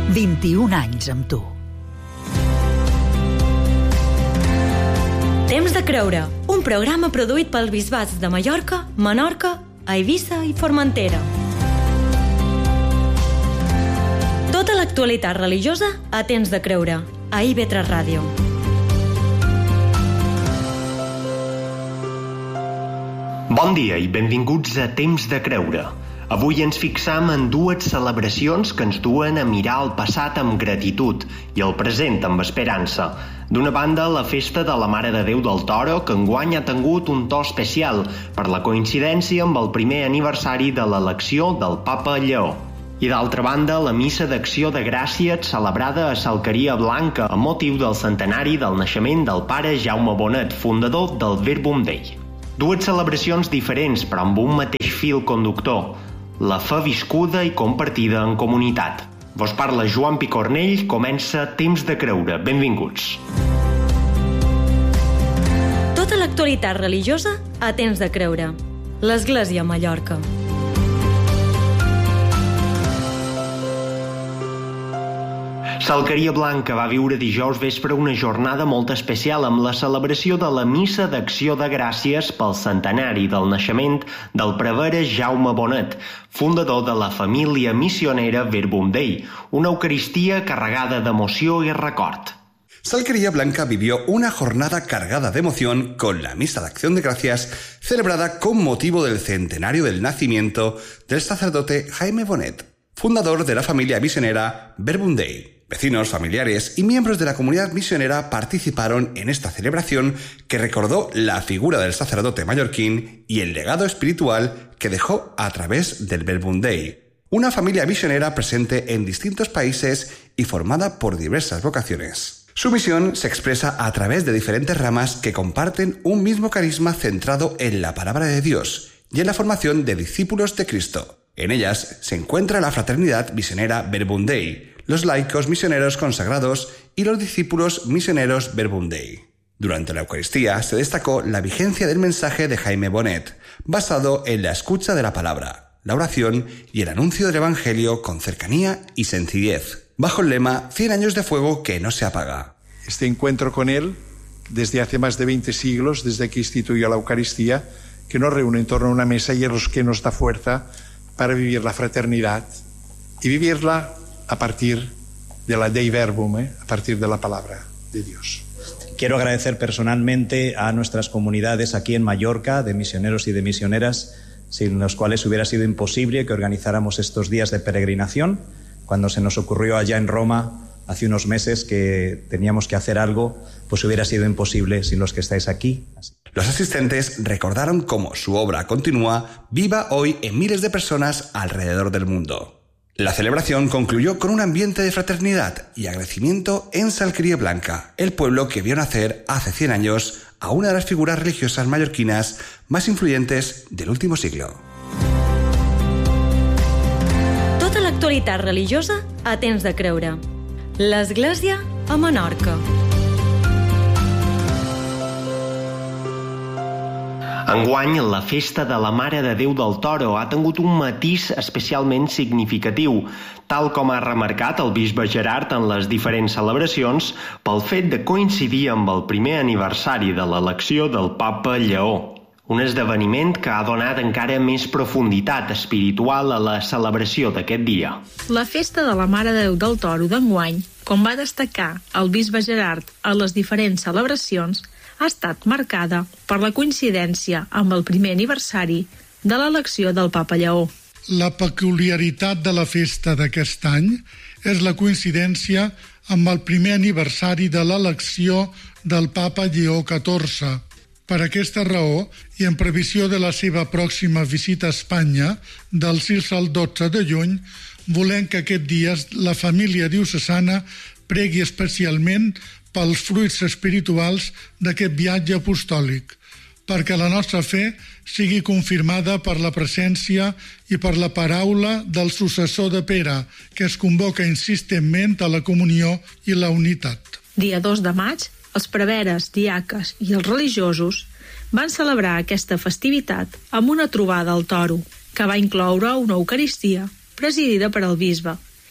21 anys amb tu. Temps de creure, un programa produït pels bisbats de Mallorca, Menorca, Eivissa i Formentera. Tota l'actualitat religiosa a Temps de creure, a IB3 Ràdio. Bon dia i benvinguts a Temps de creure. Avui ens fixam en dues celebracions que ens duen a mirar el passat amb gratitud i el present amb esperança. D'una banda, la festa de la Mare de Déu del Toro, que enguany ha tingut un to especial per la coincidència amb el primer aniversari de l'elecció del Papa Lleó. I d'altra banda, la missa d'acció de gràcies celebrada a S'Alqueria Blanca amb motiu del centenari del naixement del pare Jaume Bonet, fundador del Verbum Dei. Dues celebracions diferents, però amb un mateix fil conductor: la fe viscuda i compartida en comunitat. Vos parla Joan Picornell, comença Temps de creure. Benvinguts. Tota l'actualitat religiosa a Temps de creure. L'Església a Mallorca. S'Alqueria Blanca va viure dijous vespre una jornada molt especial amb la celebració de la missa d'acció de gràcies pel centenari del naixement del prevere Jaume Bonet, fundador de la família missionera Verbum Dei, una eucaristia carregada d'emoció y record. S'Alqueria Blanca vivió una jornada cargada de emoción con la misa de acción de gracias celebrada con motivo del centenario del nacimiento del sacerdote Jaime Bonet, fundador de la familia misionera Verbum Dei. Vecinos, familiares y miembros de la comunidad misionera participaron en esta celebración que recordó la figura del sacerdote mallorquín y el legado espiritual que dejó a través del Verbum Dei, una familia misionera presente en distintos países y formada por diversas vocaciones. Su misión se expresa a través de diferentes ramas que comparten un mismo carisma centrado en la palabra de Dios y en la formación de discípulos de Cristo. En ellas se encuentra la fraternidad misionera Verbum Dei, los laicos misioneros consagrados y los discípulos misioneros Verbum Dei. Durante la Eucaristía se destacó la vigencia del mensaje de Jaime Bonet, basado en la escucha de la palabra, la oración y el anuncio del Evangelio con cercanía y sencillez, bajo el lema 100 años de fuego que no se apaga. Este encuentro con él, desde hace más de 20 siglos, desde que instituyó la Eucaristía, que nos reúne en torno a una mesa y es lo que nos da fuerza para vivir la fraternidad y vivirla a partir de la Dei Verbum, a partir de la palabra de Dios. Quiero agradecer personalmente a nuestras comunidades aquí en Mallorca, de misioneros y de misioneras, sin los cuales hubiera sido imposible que organizáramos estos días de peregrinación. Cuando se nos ocurrió allá en Roma, hace unos meses, que teníamos que hacer algo, pues hubiera sido imposible sin los que estáis aquí. Los asistentes recordaron cómo su obra continúa viva hoy en miles de personas alrededor del mundo. La celebración concluyó con un ambiente de fraternidad y agradecimiento en S'Alqueria Blanca, el pueblo que vio nacer hace 100 años a una de las figuras religiosas mallorquinas más influyentes del último siglo. Tota l'actualitat religiosa a Temps de creure. L'Església a Menorca. Enguany, la festa de la Mare de Déu del Toro ha tingut un matís especialment significatiu, tal com ha remarcat el bisbe Gerard en les diferents celebracions, pel fet de coincidir amb el primer aniversari de l'elecció del Papa Lleó. Un esdeveniment que ha donat encara més profunditat espiritual a la celebració d'aquest dia. La festa de la Mare de Déu del Toro d'enguany, com va destacar el bisbe Gerard a les diferents celebracions, ha estat marcada per la coincidència amb el primer aniversari de l'elecció del Papa Lleó. La peculiaritat de la festa d'aquest any és la coincidència amb el primer aniversari de l'elecció del Papa Lleó XIV. Per aquesta raó, i en previsió de la seva pròxima visita a Espanya, del 6 al 12 de juny, volem que aquest dia la família diocesana pregui especialment pels fruits espirituals d'aquest viatge apostòlic, perquè la nostra fe sigui confirmada per la presència i per la paraula del successor de Pere, que es convoca insistentment a la comunió i la unitat. Dia 2 de maig, els preveres, diaques i els religiosos van celebrar aquesta festivitat amb una trobada al Toro, que va incloure una eucaristia presidida per el bisbe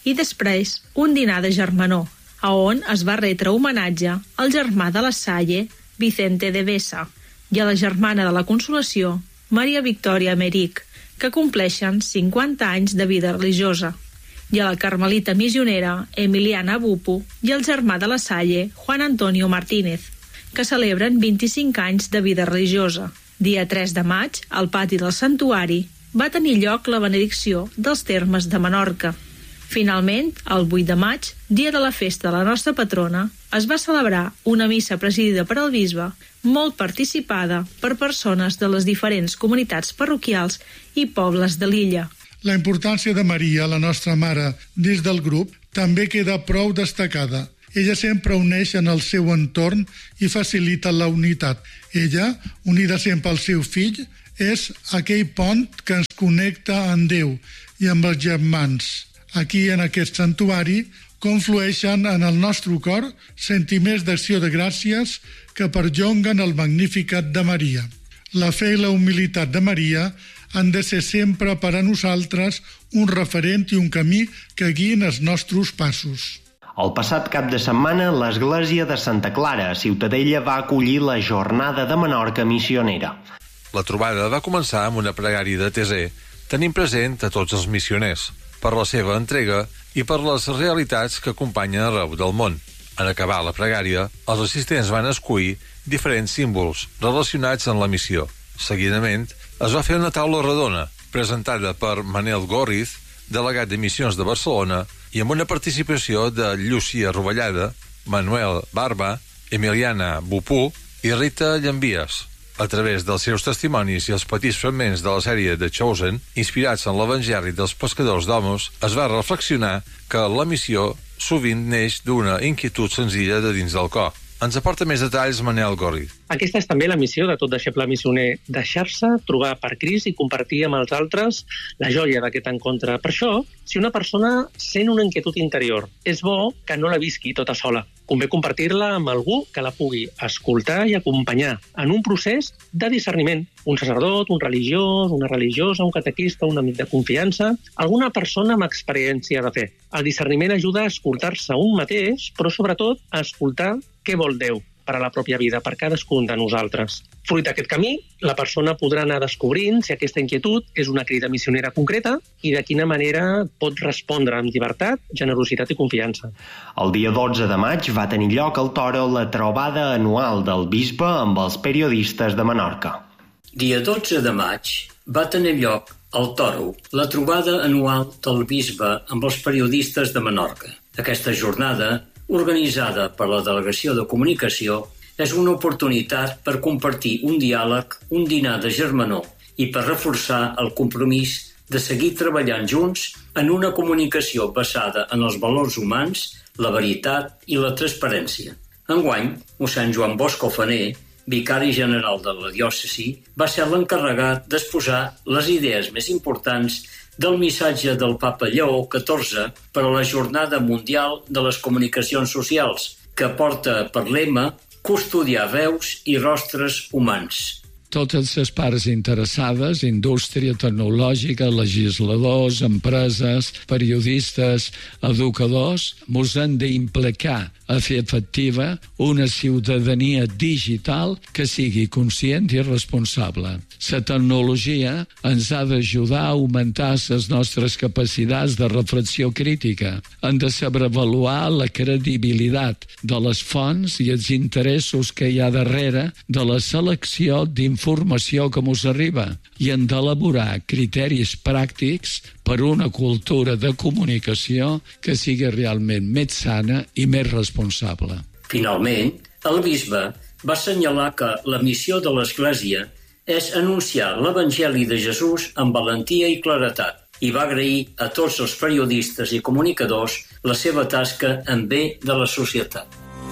i després un dinar de germanor, a on es va retre homenatge al germà de la Salle, Vicente de Besa, i a la germana de la Consolació, Maria Victòria Emeric, que compleixen 50 anys de vida religiosa, i a la carmelita missionera Emiliana Bupu i el germà de la Salle, Juan Antonio Martínez, que celebren 25 anys de vida religiosa. Dia 3 de maig, al pati del santuari, va tenir lloc la benedicció dels termes de Menorca. Finalment, el 8 de maig, dia de la festa de la nostra patrona, es va celebrar una missa presidida per al bisbe, molt participada per persones de les diferents comunitats parroquials i pobles de l'illa. La importància de Maria, la nostra mare, dins del grup, també queda prou destacada. Ella sempre uneix en el seu entorn i facilita la unitat. Ella, unida sempre al seu fill, és aquell pont que ens connecta amb Déu i amb els germans. Aquí, en aquest santuari, conflueixen en el nostre cor sentiments d'acció de gràcies que perllonguen el magnificat de Maria. La fe i la humilitat de Maria han de ser sempre per a nosaltres un referent i un camí que guiïn els nostres passos. El passat cap de setmana, l'església de Santa Clara, a Ciutadella, va acollir la Jornada de Menorca missionera. La trobada va començar amb una pregària de Teser, tenint present a tots els missioners, per la seva entrega i per les realitats que acompanyen arreu del món. En acabar la pregària, els assistents van escollir diferents símbols relacionats amb la missió. Seguidament, es va fer una taula redona, presentada per Manel Gorriz, delegat de Missions de Barcelona, i amb una participació de Llucia Rovellada, Manuel Barba, Emiliana Bupú i Rita Llambies. A través dels seus testimonis i els petits fragments de la sèrie The Chosen, inspirats en l'Evangeli dels pescadors d'homos, es va reflexionar que la missió sovint neix d'una inquietud senzilla de dins del cor. Ens aporta més detalls Manel Gorri. Aquesta és també la missió de tot deixeble missioner, deixar-se trobar per Crist i compartir amb els altres la joia d'aquest encontre. Per això, si una persona sent una inquietud interior, és bo que no la visqui tota sola. Convé compartir-la amb algú que la pugui escoltar i acompanyar en un procés de discerniment. Un sacerdot, un religiós, una religiosa, un catequista, un amic de confiança, alguna persona amb experiència de fe. El discerniment ajuda a escoltar-se un mateix, però sobretot a escoltar què vol Déu per a la pròpia vida, per cadascun de nosaltres. Fruit d'aquest camí, la persona podrà anar descobrint si aquesta inquietud és una crida missionera concreta i de quina manera pot respondre amb llibertat, generositat i confiança. El dia 12 de maig va tenir lloc al Toro la trobada anual del bisbe amb els periodistes de Menorca. Dia 12 de maig va tenir lloc al Toro la trobada anual del bisbe amb els periodistes de Menorca. Aquesta jornada, organitzada per la Delegació de Comunicació, és una oportunitat per compartir un diàleg, un dinar de germanor i per reforçar el compromís de seguir treballant junts en una comunicació basada en els valors humans, la veritat i la transparència. Enguany, mossèn Joan Bosco Faner, vicari general de la diòcesi, va ser l'encarregat d'exposar les idees més importants del missatge del papa Lleó XIV per a la Jornada Mundial de les Comunicacions Socials, que porta per lema custodiar veus i rostres humans. Totes les parts interessades, indústria tecnològica, legisladors, empreses, periodistes, educadors, mos hem d'implicar a fer efectiva una ciutadania digital que sigui conscient i responsable. La tecnologia ens ha d'ajudar a augmentar les nostres capacitats de reflexió crítica. Hem de saber avaluar la credibilitat de les fonts i els interessos que hi ha darrere de la selecció d'informació que mos arriba i hem d'elaborar criteris pràctics per una cultura de comunicació que sigui realment més sana i més responsable. Finalment, el bisbe va assenyalar que la missió de l'Església és anunciar l'Evangeli de Jesús amb valentia i claretat i va agrair a tots els periodistes i comunicadors la seva tasca en bé de la societat.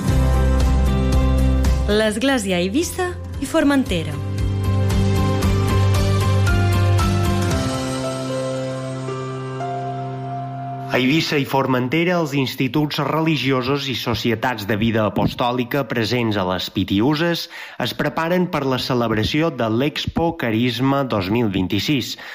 L'Església a Eivissa i Formentera. A Eivissa i Formentera, els instituts religiosos i societats de vida apostòlica presents a les Pitiüses es preparen per la celebració de l'Expo Carisma 2026,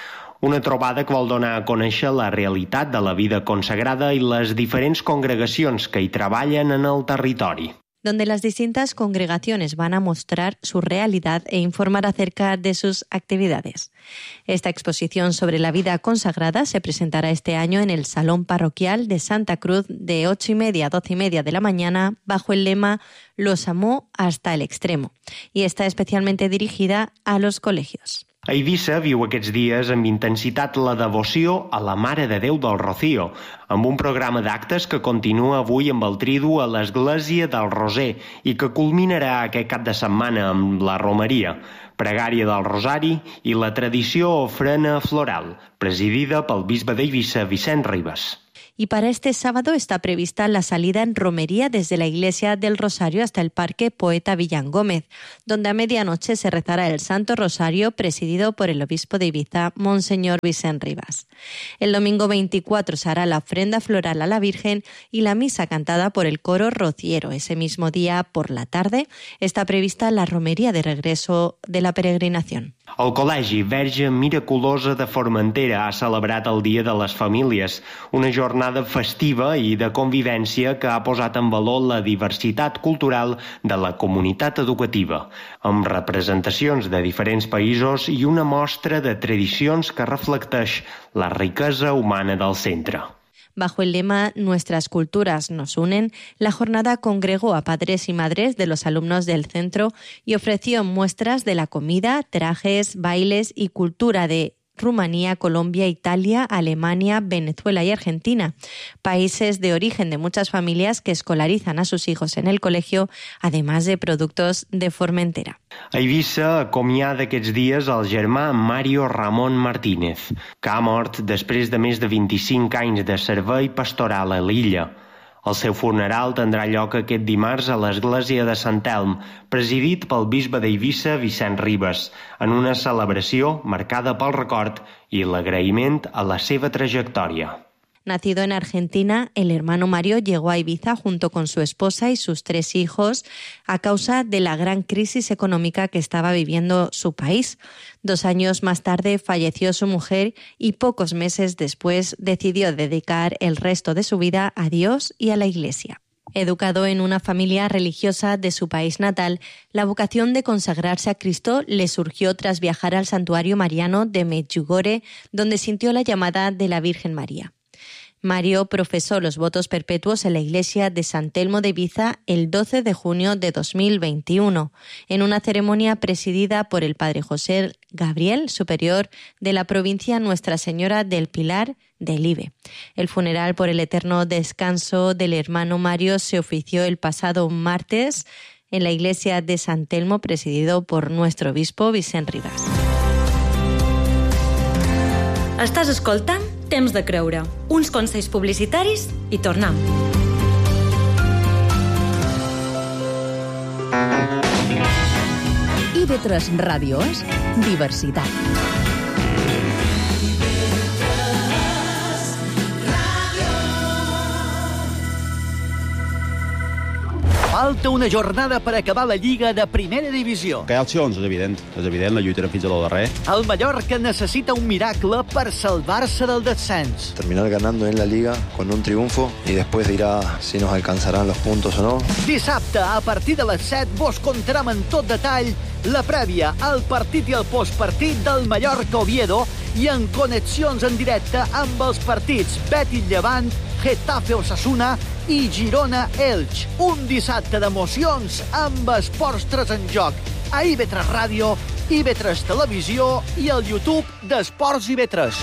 Una trobada que vol donar a conèixer la realitat de la vida consagrada i les diferents congregacions que hi treballen en el territori, donde las distintas congregaciones van a mostrar su realidad e informar acerca de sus actividades. Esta exposición sobre la vida consagrada se presentará este año en el Salón Parroquial de Santa Cruz de 8:30 a 12:30 de la mañana bajo el lema «Los amó hasta el extremo» y está especialmente dirigida a los colegios. A Eivissa viu aquests dies amb intensitat la devoció a la Mare de Déu del Rocío, amb un programa d'actes que continua avui amb el tridu a l'Església del Roser i que culminarà aquest cap de setmana amb la romeria, pregària del Rosari i la tradició ofrena floral, presidida pel bisbe d'Eivissa, Vicent Ribas. Y para este sábado está prevista la salida en romería desde la Iglesia del Rosario hasta el Parque Poeta Villán Gómez, donde a medianoche se rezará el Santo Rosario presidido por el obispo de Ibiza, Monseñor Vicent Ribas. El domingo 24 se hará la ofrenda floral a la Virgen y la misa cantada por el coro rociero. Ese mismo día, por la tarde, está prevista la romería de regreso de la peregrinación. El Col·legi Verge Miraculosa de Formentera ha celebrat el Dia de les Famílies, una jornada festiva i de convivència que ha posat en valor la diversitat cultural de la comunitat educativa, amb representacions de diferents països i una mostra de tradicions que reflecteix la riquesa humana del centre. Bajo el lema «Nuestras culturas nos unen», la jornada congregó a padres y madres de los alumnos del centro y ofreció muestras de la comida, trajes, bailes y cultura de Rumanía, Colombia, Italia, Alemania, Venezuela y Argentina, países de origen de muchas familias que escolarizan a sus hijos en el colegio, además de productos de Formentera. A Eivissa acomiada aquests dies el germà Mario Ramon Martínez, que ha mort després de més de 25 anys de servei pastoral a l'illa. El seu funeral tindrà lloc aquest dimarts a l'església de Sant Elm, presidit pel bisbe d'Eivissa, Vicent Ribas, en una celebració marcada pel record i l'agraïment a la seva trajectòria. Nacido en Argentina, el hermano Mario llegó a Ibiza junto con su esposa y sus 3 hijos a causa de la gran crisis económica que estaba viviendo su país. 2 años más tarde falleció su mujer y pocos meses después decidió dedicar el resto de su vida a Dios y a la Iglesia. Educado en una familia religiosa de su país natal, la vocación de consagrarse a Cristo le surgió tras viajar al santuario mariano de Medjugorje, donde sintió la llamada de la Virgen María. Mario profesó los votos perpetuos en la iglesia de San Telmo de Ibiza el 12 de junio de 2021, en una ceremonia presidida por el padre José Gabriel, superior de la provincia Nuestra Señora del Pilar de Live. El funeral por el eterno descanso del hermano Mario se ofició el pasado martes en la iglesia de San Telmo, presidido por nuestro obispo Vicent Ribas. Estàs escoltant Temps de Creure, uns consells publicitaris i tornem. IB3 Ràdio és diversitat. Falta una jornada per acabar la Lliga de Primera Divisió. Que hi ha opcions, és evident, la lluitarem fins a lo darrer. El Mallorca necessita un miracle per salvar-se del descens. Terminar ganando en la Liga con un triunfo y después dirá si nos alcanzarán los puntos o no. Dissabte, a partir de les 7, vos contarem en tot detall la prèvia, el partit i el postpartit del Mallorca-Oviedo i en connexions en directe amb els partits Betis-Llevant, Getafe-Osasuna i Girona-Elx. Un dissabte d'emocions amb esports 3 en joc a IB3 Ràdio, IB3 Televisió i el YouTube d'Esports IB3.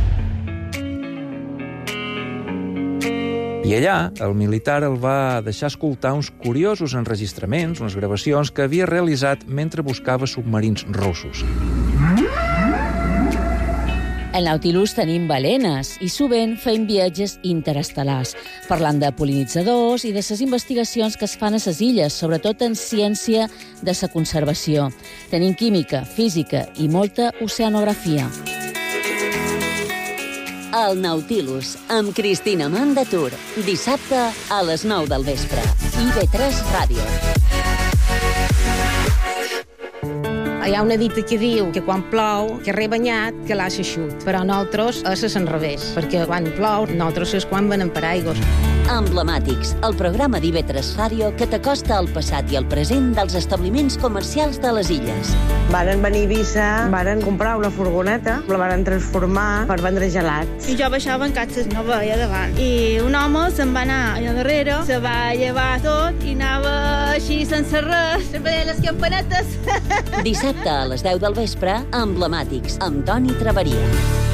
I allà, el militar el va deixar escoltar uns curiosos enregistraments, unes gravacions que havia realitzat mentre buscava submarins russos. Al Nautilus tenim balenes i sovint fem viatges interestel·lars, parlant de pol·linitzadors i de les investigacions que es fan a les illes, sobretot en ciència de la conservació. Tenim química, física i molta oceanografia. El Nautilus, amb Cristina Mandatur, dissabte a les 9 del vespre. IB3 Ràdio. A Hi ha una dita que diu que quan plou, que rebanyat, que l'ha xut. Però nosaltres és l'enrevés, perquè quan plou, nosaltres és quan venem per aigües. Emblemàtics, el programa d'IV3 Ràdio que t'acosta al passat i al present dels establiments comercials de les illes. Varen venir a Eivissa, varen comprar una furgoneta, la varen transformar per vendre gelats. I jo baixava en catxes, no veia davant. I un home se'n va anar allà darrere, se va llevar tot i anava així sense res, sempre deia les campanetes. Dissabte a les 10 del vespre, Emblemàtics, amb Toni Traveria.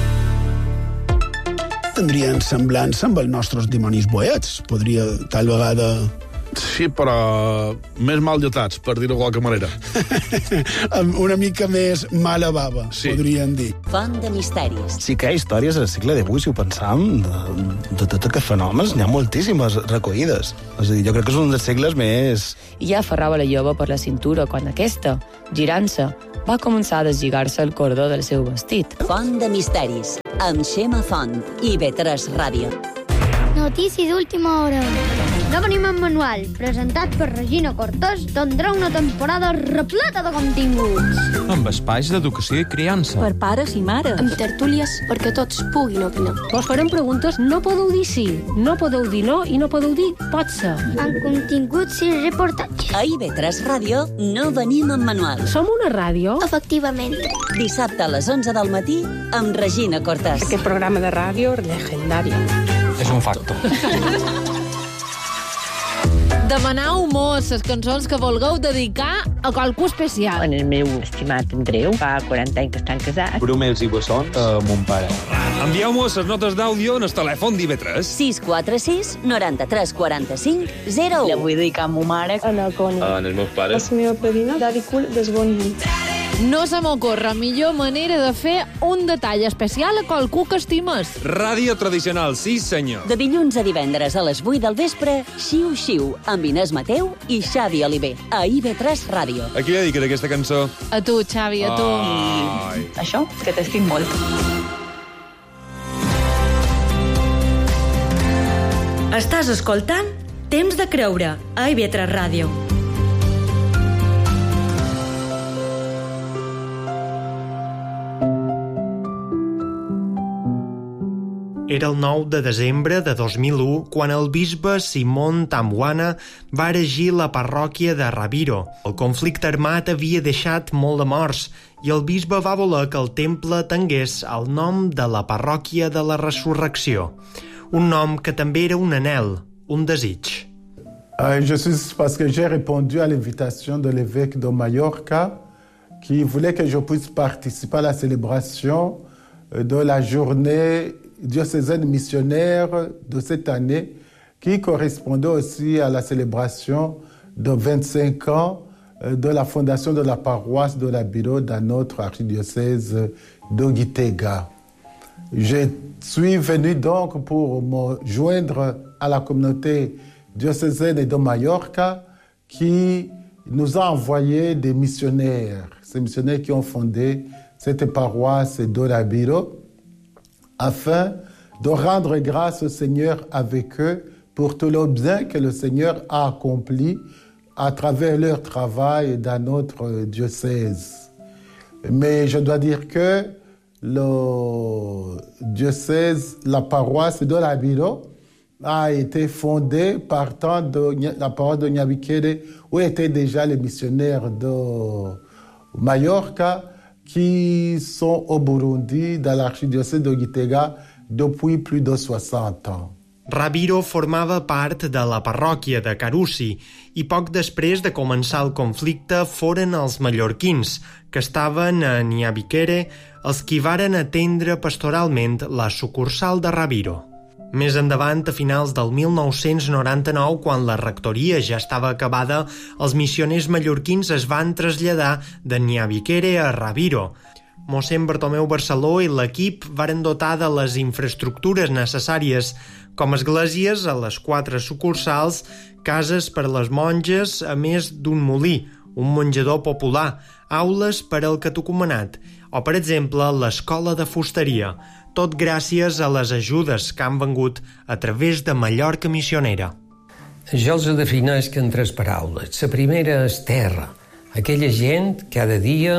Tindrien semblança amb els nostres dimonis boets. Podria, tal vegada... Sí, però més mal dotats, per dir-ho de qualque manera. Una mica més mala bava, sí. Podríem dir. Font de misteris. Sí que hi ha històries al segle XVIII, si ho pensam, de tots aquests fenòmens, n'hi ha moltíssimes recollides. És a dir, jo crec que és un dels segles més... I ja aferrava la jove per la cintura quan aquesta, girant-se, va començar a deslligar-se el cordó del seu vestit. Font de misteris, amb Xema Font, IV3 Ràdio. Notícia d'última hora. No venim en manual, presentat per Regina Cortés, tindrà una temporada repleta de continguts. Amb espais d'educació i criança. Per pares i mares. Amb tertúlies perquè tots puguin opinar. Vos farem preguntes, no podeu dir sí, no podeu dir no i no podeu dir pot ser. Amb continguts i reportatges. A IV3 Ràdio no venim en manual. Som una ràdio? Efectivament. Dissabte a les 11 del matí amb Regina Cortés. Aquest programa de ràdio legendari. És un facto. Demanau mos les cançons que vulgueu dedicar a qualcú especial. En el meu estimat Andreu, fa 40 anys que estan casats. Brumels i bessons a mon pare. Envieu-mos les notes d'àudio en el telèfon d'IV3. 646 93 45 0. La vull dedicar a ma mare. A la Coni. A els meus pares. A la meva padrina, Daddy Cool, des bon nit. No se m'ocorre millor manera de fer un detall especial a qualcú que estimes. Ràdio tradicional, sí senyor. De dilluns a divendres a les 8 del vespre, Xiu Xiu, amb Inés Mateu i Xavi Oliver, a IV3 Ràdio. A qui li dediques aquesta cançó? A tu, Xavi, a tu. I això, que t'estic molt. Estàs escoltant Temps de creure, a IV3 Ràdio. Era el 9 de desembre de 2001 quan el bisbe Simon Tamwana va erigir la parròquia de Rabiro. El conflicte armat havia deixat molt de morts i el bisbe va voler que el temple tingués el nom de la parròquia de la Resurrecció, un nom que també era un anhel, un desig. Je suis parce que j'ai répondu à l'invitation de l'évêque de Mallorca qui voulait que je puisse participer à la célébration de la journée diocésaine missionnaire de cette année qui correspondait aussi à la célébration de 25 ans de la fondation de la paroisse de la Biro dans notre archidiocèse de Gitega. Je suis venu donc pour me joindre à la communauté diocésaine de Mallorca qui nous a envoyé des missionnaires, ces missionnaires qui ont fondé cette paroisse de la Biro, afin de rendre grâce au Seigneur avec eux pour tout le bien que le Seigneur a accompli à travers leur travail dans notre diocèse. Mais je dois dire que le diocèse, la paroisse de la Biro, a été fondée partant de la paroisse de Nyabikere, où étaient déjà les missionnaires de Mallorca, qui sont au Burundi, dans l'archidiocèse de Gitega, depuis plus de 60 ans. Rabiro formava part de la parròquia de Carusi i poc després de començar el conflicte foren els mallorquins, que estaven a Nyabikere, els qui varen atendre pastoralment la sucursal de Rabiro. Més endavant, a finals del 1999, quan la rectoria ja estava acabada, els missioners mallorquins es van traslladar de Nyabikere a Rabiro. Mossèn Bartomeu Barceló i l'equip varen dotar de les infraestructures necessàries, com esglésies a les 4 sucursals, cases per a les monges, a més d'un molí, un menjador popular, aules per al catocomanat, o, per exemple, l'escola de fusteria, tot gràcies a les ajudes que han vengut a través de Mallorca Missionera. Jo els defineix en 3 paraules. La primera és terra, aquella gent que cada dia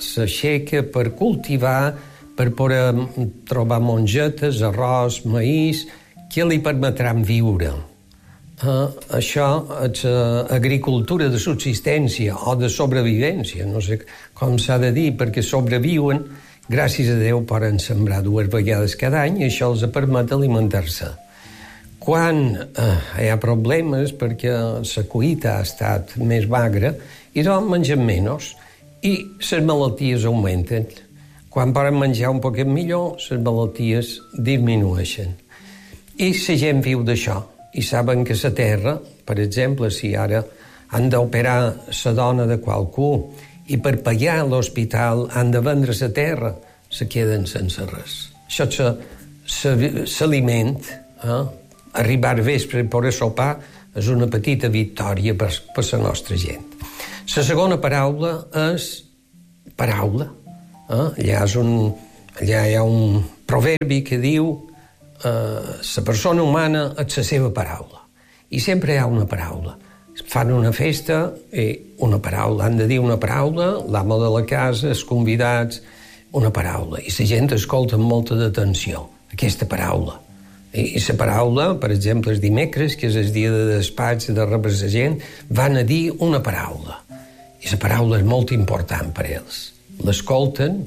s'aixeca per cultivar, per poder trobar mongetes, arròs, maïs, que li permetran viure. Això és agricultura de subsistència o de sobrevivència, no sé com s'ha de dir, perquè sobreviuen, gràcies a Déu poden sembrar 2 vegades cada any i això els permet alimentar-se. Quan hi ha problemes perquè la cuita ha estat més magra, i doncs mengen menys i les malalties augmenten. Quan poden menjar un poquet millor, les malalties disminueixen. I la gent viu d'això. I saben que la terra, per exemple, si ara han d'operar la dona de qualcú i per pagar l'hospital han de vendre la terra, se queden sense res. Això és l'aliment. Arribar al vespre per a sopar és una petita victòria per la nostra gent. La segona paraula és paraula. Allà hi ha un proverbi que diu la persona humana és la seva paraula. I sempre hi ha una paraula. Fan una festa i una paraula. Han de dir una paraula, l'amo de la casa, els convidats, una paraula. I la gent escolta amb molta atenció aquesta paraula. I la paraula, per exemple, els dimecres, que és el dia de despatx de rebre la gent, van a dir una paraula. I la paraula és molt important per ells. L'escolten,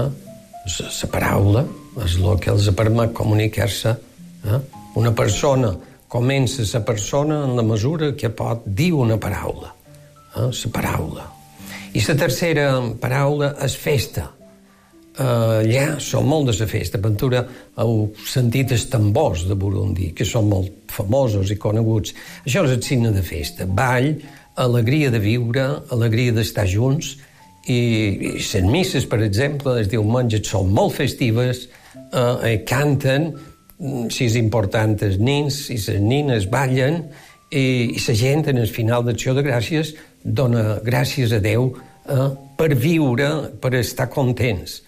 la paraula és el que els permet comunicar-se. Una persona comença la persona en la mesura que pot dir una paraula. La paraula. I la tercera paraula és festa. Allà són molt de la festa. Ventura heu sentit els tambors de Burundi, que són molt famosos i coneguts. Això és el signe de festa. Ball, alegria de viure, alegria d'estar junts. I les misses, per exemple, els diumenges són molt festives, canten, si és important, els nins i les nines ballen, i la gent, en el final d'Acció de Gràcies, dona gràcies a Déu per viure, per estar contents.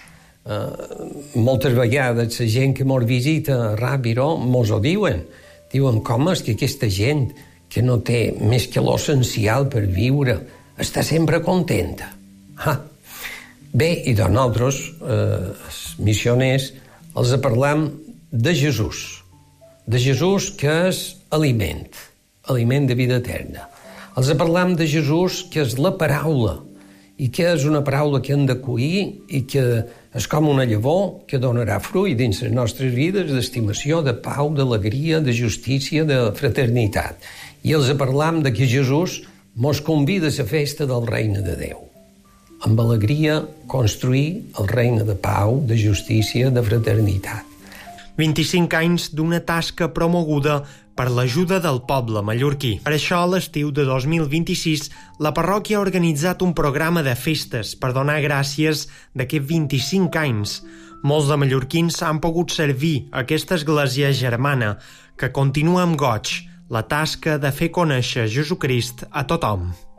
Moltes vegades la gent que mos visita a Ràbiro mos ho diuen. Diuen, com és que aquesta gent que no té més que l'essencial per viure està sempre contenta? Bé, i de nosaltres, missioners, els parlam de Jesús que és aliment de vida eterna. Els parlam de Jesús que és la paraula, i que és una paraula que hem de collir i que és com una llavor que donarà fruit dins les nostres vides d'estimació, de pau, d'alegria, de justícia, de fraternitat. I els parlam de que Jesús mos convida a la festa del regne de Déu. Amb alegria construir el regne de pau, de justícia, de fraternitat. 25 anys d'una tasca promoguda per l'ajuda del poble mallorquí. Per això, a l'estiu de 2026, la parròquia ha organitzat un programa de festes per donar gràcies d'aquests 25 anys. Molts de mallorquins han pogut servir aquesta església germana, que continua amb goig la tasca de fer conèixer Jesucrist a tothom.